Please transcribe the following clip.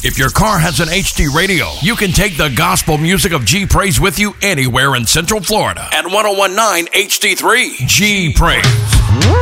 If your car has an HD radio, you can take the gospel music of G Praise with you anywhere in Central Florida at 1019 HD3. G Praise.